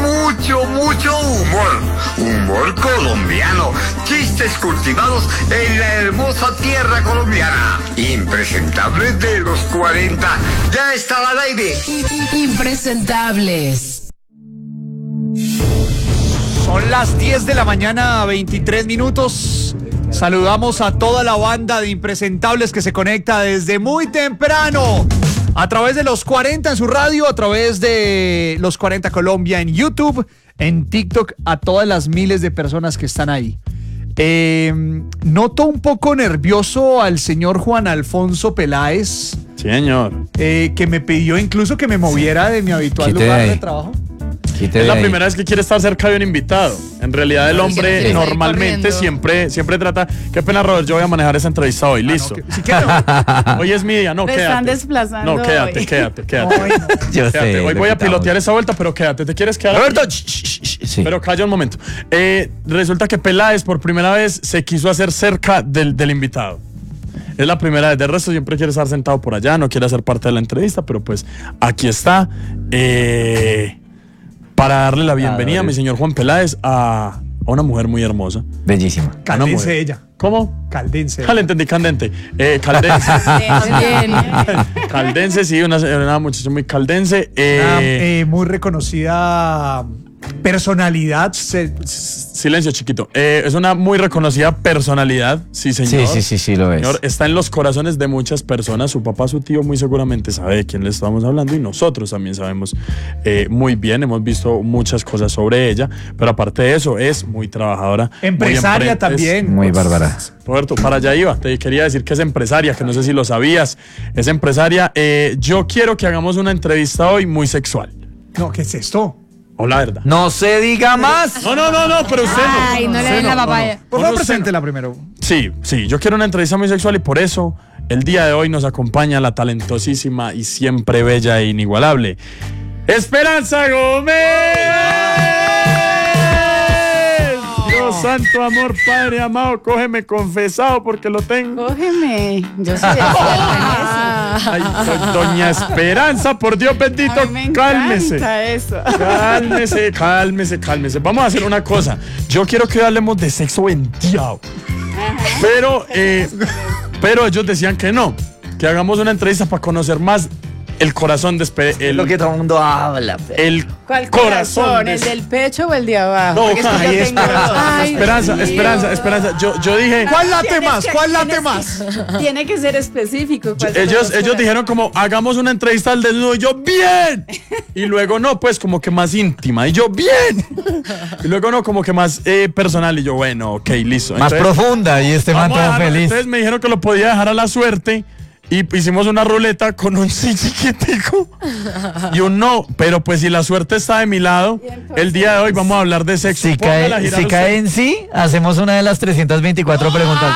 mucho humor. Humor colombiano. Chistes cultivados en la hermosa tierra colombiana. Impresentables de los 40. Ya está al aire. Impresentables. Son las 10 de la mañana, 23 minutos. Saludamos a toda la banda de Impresentables que se conecta desde muy temprano a través de los 40 en su radio, a través de los 40 Colombia en YouTube, en TikTok, a todas las miles de personas que están ahí. Noto un poco nervioso al señor Juan Alfonso Peláez. Señor. Que me pidió incluso que me moviera de mi habitual lugar de trabajo. Es la primera vez que quiere estar cerca de un invitado. En realidad el hombre normalmente siempre trata. Qué pena, Robert, yo voy a manejar esa entrevista hoy, listo. Hoy es mi día, no, quédate. Están desplazando. No, quédate. Yo sé, hoy voy a pilotear esa vuelta, pero quédate. ¿Te quieres quedar? Roberto, sí. Pero calla un momento. Resulta que Peláez por primera vez se quiso hacer cerca del invitado. Es la primera vez, de resto siempre quiere estar sentado por allá, no quiere hacer parte de la entrevista, pero pues aquí está. Para darle la bienvenida a mi señor Juan Peláez a una mujer muy hermosa. Bellísima. Caldense ella. ¿Cómo? Caldense. Le entendí, candente. Caldense. Caldense, sí, una muchacha muy caldense. Muy reconocida personalidad. Silencio, chiquito. Es una muy reconocida personalidad, sí, señor. Sí, lo es. Señor, está en los corazones de muchas personas. Su papá, su tío, muy seguramente sabe de quién le estamos hablando y nosotros también sabemos muy bien. Hemos visto muchas cosas sobre ella, pero aparte de eso, es muy trabajadora. Empresaria también. Muy bárbara. Roberto, para allá iba. Te quería decir que es empresaria, que no sé si lo sabías. Es empresaria. Yo quiero que hagamos una entrevista hoy muy sexual. No, ¿qué es esto? O la verdad. No se diga más. No, pero usted no. Ay, no le den la papaya. Por favor, preséntela primero. Sí, yo quiero una entrevista muy sexual y por eso el día de hoy nos acompaña la talentosísima y siempre bella e inigualable Esperanza Gómez. Dios santo, amor, Padre amado, cógeme confesado porque lo tengo. Cógeme. Yo soy Ay, doña Esperanza, por Dios bendito, cálmese. Eso. Cálmese. Vamos a hacer una cosa. Yo quiero que hablemos de sexo venteado. Pero ellos decían que no. Que hagamos una entrevista para conocer más el corazón de lo que todo el mundo habla. ¿Cuál corazón? ¿El del pecho o el de abajo? No, ahí Esperanza. Yo dije. ¿Cuál late más? Tiene que ser específico. Ellos dijeron como hagamos una entrevista al desnudo y yo bien. Y luego no, pues como que más íntima y yo bien. Y luego no, como que más personal y yo bueno, ok, listo. Más profunda y man todo feliz. Entonces me dijeron que lo podía dejar a la suerte. Y hicimos una ruleta con un sí chiquitico y un no, pero pues si la suerte está de mi lado, el día de hoy vamos a hablar de sexo. Si cae en sí, hacemos una de las 324 preguntas.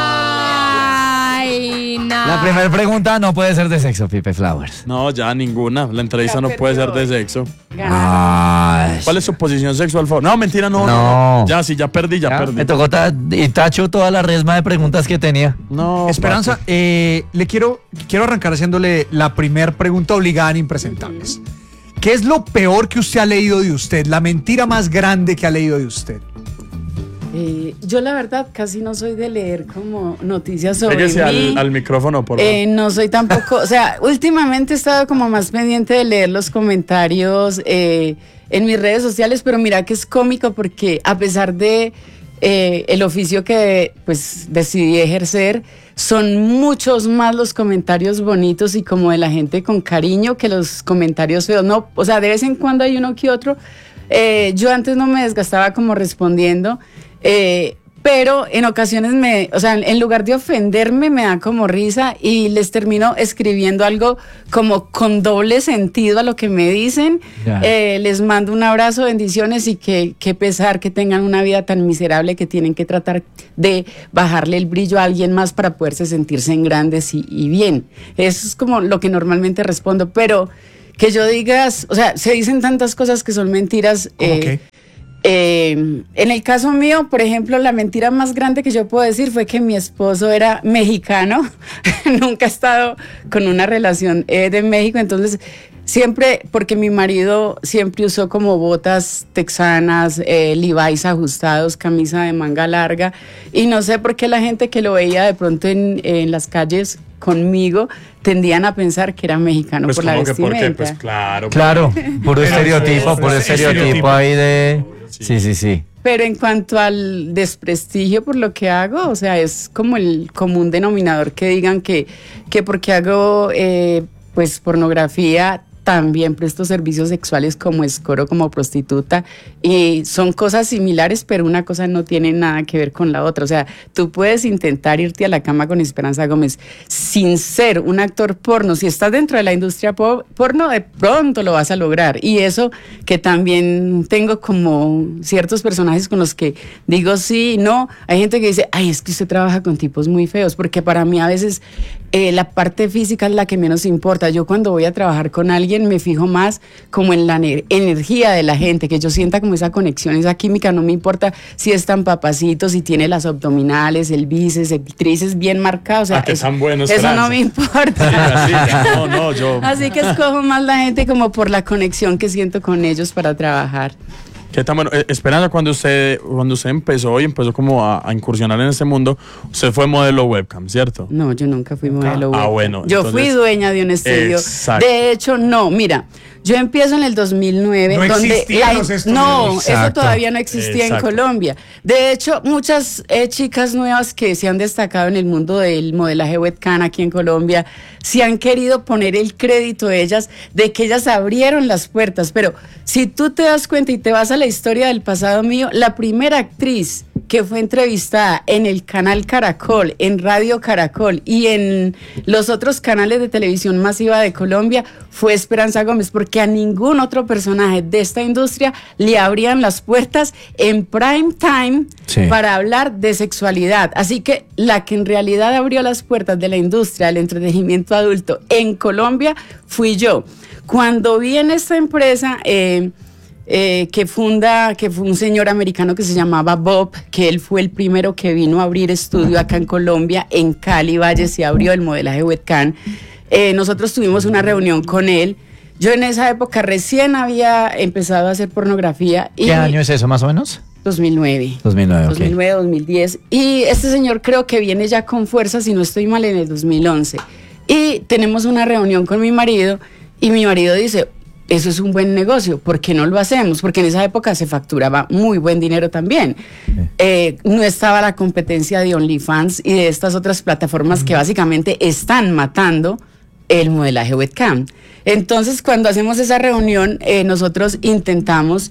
Ay, no. La primera pregunta no puede ser de sexo, Pipe Flowers. No, ya ninguna. La entrevista no puede ser de sexo. Ay. ¿Cuál es su posición sexual? No, mentira, no. Ya perdí. Me tocó y tacho toda la resma de preguntas que tenía. No, Esperanza, quiero arrancar haciéndole la primera pregunta obligada en Impresentables. ¿Qué es lo peor que usted ha leído de usted? La mentira más grande que ha leído de usted. Yo la verdad casi no soy de leer como noticias sobre mí. al micrófono, por favor. No soy tampoco, o sea, últimamente he estado como más pendiente de leer los comentarios en mis redes sociales, pero mira que es cómico porque a pesar de el oficio que pues decidí ejercer, son muchos más los comentarios bonitos y como de la gente con cariño que los comentarios feos. No, o sea, de vez en cuando hay uno que otro. Yo antes no me desgastaba como respondiendo, pero en ocasiones en lugar de ofenderme me da como risa y les termino escribiendo algo como con doble sentido a lo que me dicen. Les mando un abrazo, bendiciones y qué pesar que tengan una vida tan miserable que tienen que tratar de bajarle el brillo a alguien más para poderse sentirse en grandes y bien. Eso es como lo que normalmente respondo, pero que yo digas, o sea, se dicen tantas cosas que son mentiras. En el caso mío, por ejemplo, la mentira más grande que yo puedo decir fue que mi esposo era mexicano. Nunca he estado con una relación de México, entonces siempre, porque mi marido siempre usó como botas texanas, Levi's ajustados, camisa de manga larga, y no sé por qué la gente que lo veía de pronto en las calles conmigo tendían a pensar que era mexicano Pues por la como que vestimenta. porque, pues claro. Claro, puro estereotipo, puro estereotipo. estereotipo ahí de... Sí. Pero en cuanto al desprestigio por lo que hago, o sea, es como el común denominador que digan que porque hago pues pornografía, también presto servicios sexuales como escort, como prostituta, y son cosas similares, pero una cosa no tiene nada que ver con la otra. O sea, tú puedes intentar irte a la cama con Esperanza Gómez sin ser un actor porno. Si estás dentro de la industria porno, de pronto lo vas a lograr. Y eso que también tengo como ciertos personajes con los que digo sí, no. Hay gente que dice, ay, es que usted trabaja con tipos muy feos, porque para mí a veces la parte física es la que menos importa. Yo cuando voy a trabajar con alguien me fijo más como en la energía de la gente, que yo sienta como esa conexión, esa química. No me importa si es tan papacito, si tiene las abdominales, el bíceps, el tríceps bien marcado. O sea, que tan bueno, eso no me importa. Yo... Así que escojo más la gente como por la conexión que siento con ellos para trabajar. ¿Qué tan bueno? Esperanza, cuando usted empezó y empezó como a incursionar en este mundo, usted fue modelo webcam, ¿cierto? No, yo nunca fui modelo webcam. Bueno. Yo fui dueña de un estudio. Exacto. De hecho, no, mira, yo empiezo en el 2009. No existían los estudios. No, eso Exacto. todavía no existía en Colombia. De hecho, muchas chicas nuevas que se han destacado en el mundo del modelaje webcam aquí en Colombia, se han querido poner el crédito de ellas, de que ellas abrieron las puertas. Pero si tú te das cuenta y te vas a la historia del pasado mío, la primera actriz que fue entrevistada en el canal Caracol, en Radio Caracol y en los otros canales de televisión masiva de Colombia fue Esperanza Gómez, porque a ningún otro personaje de esta industria le abrían las puertas en prime time para hablar de sexualidad. Así que la que en realidad abrió las puertas de la industria del entretenimiento adulto en Colombia fui yo. Cuando vi en esta empresa que fue un señor americano que se llamaba Bob, que él fue el primero que vino a abrir estudio acá en Colombia, en Cali Valle se abrió el modelaje webcam. Nosotros tuvimos una reunión con él. Yo en esa época recién había empezado a hacer pornografía. ¿Qué año es eso más o menos? 2009. 2010. Y este señor creo que viene ya con fuerza, si no estoy mal, en el 2011. Y tenemos una reunión con mi marido y mi marido dice, eso es un buen negocio, ¿por qué no lo hacemos? Porque en esa época se facturaba muy buen dinero también. No estaba la competencia de OnlyFans y de estas otras plataformas que básicamente están matando el modelaje webcam. Entonces, cuando hacemos esa reunión, nosotros intentamos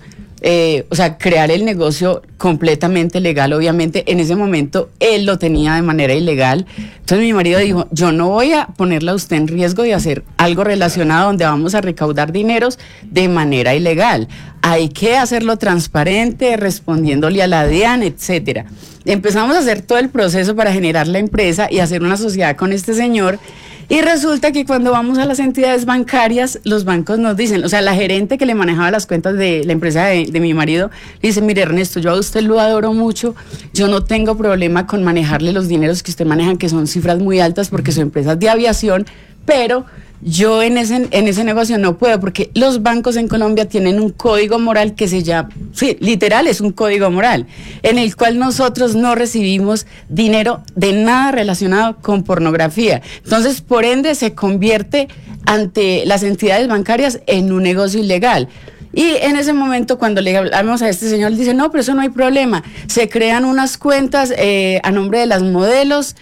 crear el negocio completamente legal. Obviamente en ese momento él lo tenía de manera ilegal. Entonces mi marido dijo, yo no voy a ponerla a usted en riesgo de hacer algo relacionado donde vamos a recaudar dineros de manera ilegal. Hay que hacerlo transparente, respondiéndole a la DIAN, etcétera. Empezamos a hacer todo el proceso para generar la empresa y hacer una sociedad con este señor. Y resulta que cuando vamos a las entidades bancarias, los bancos nos dicen, o sea, la gerente que le manejaba las cuentas de la empresa de mi marido, le dice, mire Ernesto, yo a usted lo adoro mucho, yo no tengo problema con manejarle los dineros que usted maneja, que son cifras muy altas porque su empresa es de aviación, pero yo en ese negocio no puedo, porque los bancos en Colombia tienen un código moral que se llama, sí, literal es un código moral, en el cual nosotros no recibimos dinero de nada relacionado con pornografía. Entonces, por ende, se convierte ante las entidades bancarias en un negocio ilegal. Y en ese momento, cuando le hablamos a este señor, él dice, no, pero eso no hay problema. Se crean unas cuentas a nombre de las modelos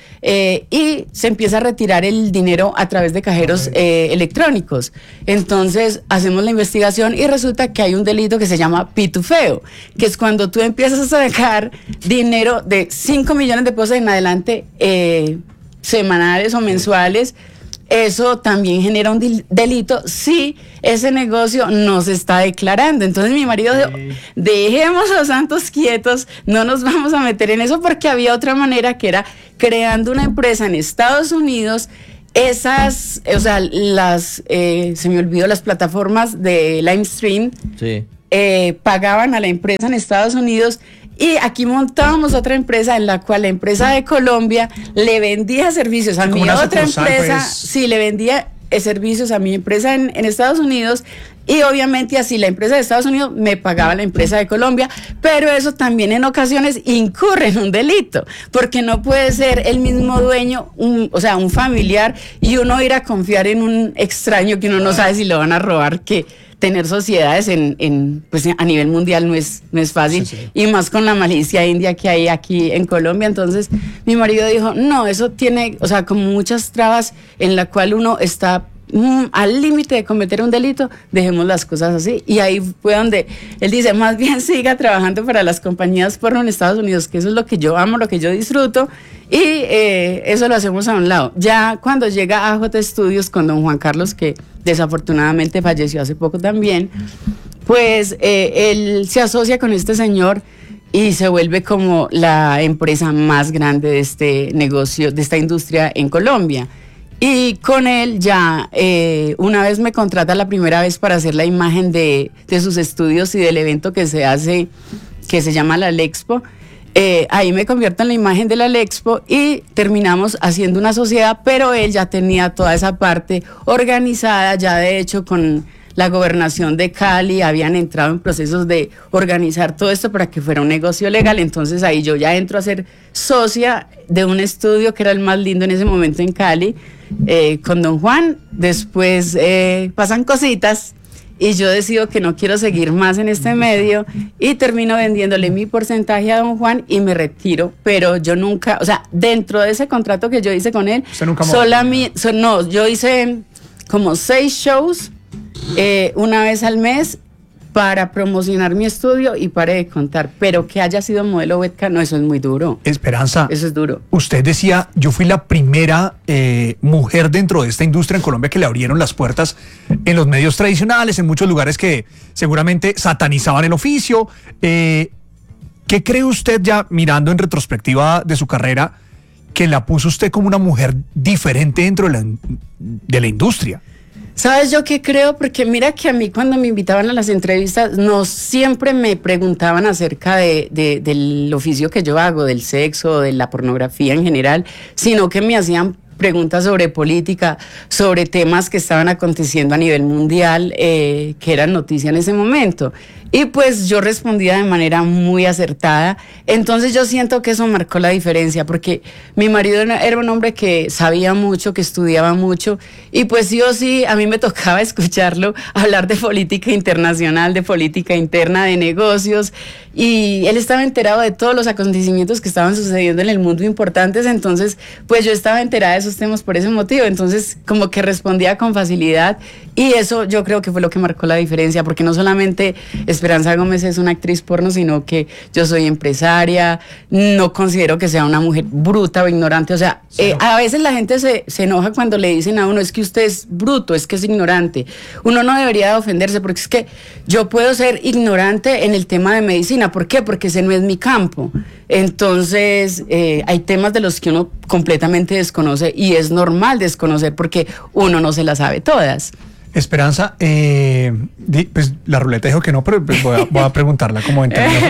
y se empieza a retirar el dinero a través de cajeros electrónicos. Entonces, hacemos la investigación y resulta que hay un delito que se llama pitufeo, que es cuando tú empiezas a sacar dinero de 5 millones de pesos en adelante, semanales o mensuales. Eso también genera un delito si ese negocio no se está declarando. Entonces mi marido dijo, dejemos a los santos quietos, no nos vamos a meter en eso, porque había otra manera, que era creando una empresa en Estados Unidos. Esas, o sea, se me olvidó, las plataformas de Livestream. Sí. pagaban a la empresa en Estados Unidos y aquí montábamos otra empresa en la cual la empresa de Colombia le vendía servicios a mi otra empresa, pues. sí, le vendía servicios a mi empresa en Estados Unidos y obviamente así la empresa de Estados Unidos me pagaba la empresa de Colombia, pero eso también en ocasiones incurre en un delito, porque no puede ser el mismo dueño, o sea, un familiar y uno ir a confiar en un extraño que uno no sabe si lo van a robar, que tener sociedades pues a nivel mundial no es fácil, sí. Y más con la malicia india que hay aquí en Colombia. Entonces mi marido dijo, no, eso tiene, o sea, como muchas trabas en la cual uno está al límite de cometer un delito, dejemos las cosas así. Y ahí fue donde él dice, más bien siga trabajando para las compañías porno en Estados Unidos, que eso es lo que yo amo, lo que yo disfruto, y eso lo hacemos a un lado. Ya cuando llega a AJ Studios con don Juan Carlos, que desafortunadamente falleció hace poco también, pues él se asocia con este señor y se vuelve como la empresa más grande de este negocio, de esta industria en Colombia. Y con él ya una vez me contrata la primera vez para hacer la imagen de sus estudios y del evento que se hace, que se llama la Lexpo. Ahí me convierto en la imagen de la Lexpo y terminamos haciendo una sociedad, pero él ya tenía toda esa parte organizada, ya de hecho con la gobernación de Cali habían entrado en procesos de organizar todo esto para que fuera un negocio legal. Entonces ahí yo ya entro a ser socia de un estudio que era el más lindo en ese momento en Cali, con don Juan. Después pasan cositas y yo decido que no quiero seguir más en este medio y termino vendiéndole mi porcentaje a don Juan y me retiro, pero yo nunca, o sea, dentro de ese contrato que yo hice con él, yo hice como 6 shows una vez al mes para promocionar mi estudio y pare de contar, pero que haya sido modelo webcam, no, eso es muy duro. Esperanza, eso es duro. Usted decía, yo fui la primera mujer dentro de esta industria en Colombia que le abrieron las puertas en los medios tradicionales, en muchos lugares que seguramente satanizaban el oficio. ¿Qué cree usted, ya mirando en retrospectiva de su carrera, que la puso usted como una mujer diferente dentro de la industria? ¿Sabes yo qué creo? Porque mira que a mí cuando me invitaban a las entrevistas no siempre me preguntaban acerca del oficio que yo hago, del sexo, de la pornografía en general, sino que me hacían preguntas sobre política, sobre temas que estaban aconteciendo a nivel mundial, que eran noticia en ese momento. Y pues yo respondía de manera muy acertada. Entonces yo siento que eso marcó la diferencia, porque mi marido era un hombre que sabía mucho, que estudiaba mucho, y pues sí o sí a mí me tocaba escucharlo hablar de política internacional, de política interna, de negocios, y él estaba enterado de todos los acontecimientos que estaban sucediendo en el mundo importantes. Entonces pues yo estaba enterada de esos temas por ese motivo, entonces como que respondía con facilidad, y eso yo creo que fue lo que marcó la diferencia, porque no solamente Esperanza Gómez es una actriz porno, sino que yo soy empresaria, no considero que sea una mujer bruta o ignorante, o sea, a veces la gente se enoja cuando le dicen a uno, es que usted es bruto, es que es ignorante. Uno no debería de ofenderse, porque es que yo puedo ser ignorante en el tema de medicina. ¿Por qué? Porque ese no es mi campo. Entonces, hay temas de los que uno completamente desconoce, y es normal desconocer porque uno no se las sabe todas. Esperanza, pues la ruleta dijo que no, pero pues voy a preguntarla como en términos